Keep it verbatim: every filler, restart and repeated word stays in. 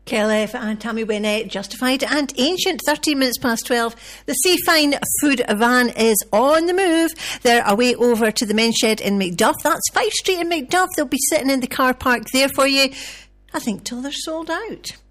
Kelly and Tammy Wynette, Justified and Ancient, thirteen minutes past twelve. The Seafine Food Van is on the move. They're away over to the men's shed in Macduff. That's Fife Street in Macduff. They'll be sitting in the car park there for you, I think, till they're sold out.